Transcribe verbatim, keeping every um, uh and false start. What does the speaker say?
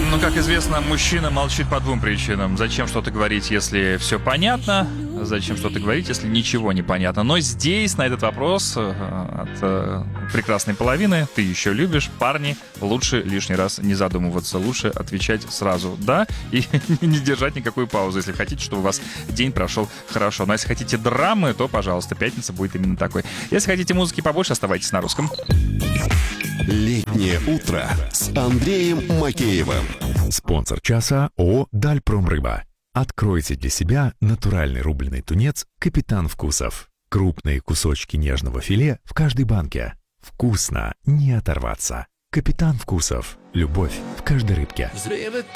Ну, как известно, мужчина молчит по двум причинам. Зачем что-то говорить, если все понятно? Зачем что-то говорить, если ничего не понятно? Но здесь на этот вопрос э, от э, прекрасной половины «ты еще любишь?» парни, лучше лишний раз не задумываться. Лучше отвечать сразу «да» и не держать никакую паузу, если хотите, чтобы у вас день прошел хорошо. Но если хотите драмы, то, пожалуйста, пятница будет именно такой. Если хотите музыки побольше, оставайтесь на русском. Летнее утро с Андреем Макеевым. Спонсор часа ООО «Дальпромрыба». Откройте для себя натуральный рубленый тунец «Капитан Вкусов». Крупные кусочки нежного филе в каждой банке. Вкусно не оторваться. «Капитан Вкусов». Любовь в каждой рыбке. Зреет